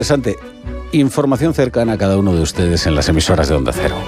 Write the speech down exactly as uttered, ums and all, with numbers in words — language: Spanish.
Interesante. Información cercana a cada uno de ustedes en las emisoras de Onda Cero.